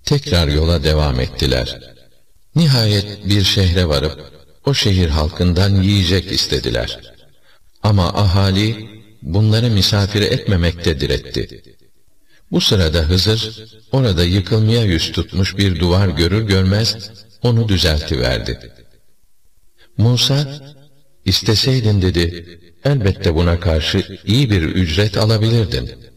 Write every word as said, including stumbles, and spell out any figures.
Tekrar yola devam ettiler. Nihayet bir şehre varıp, o şehir halkından yiyecek istediler. Ama ahali, bunları misafir etmemekte diretti. Bu sırada Hızır, orada yıkılmaya yüz tutmuş bir duvar görür görmez, onu düzeltiverdi. Musa, isteseydin dedi, elbette buna karşı iyi bir ücret alabilirdin.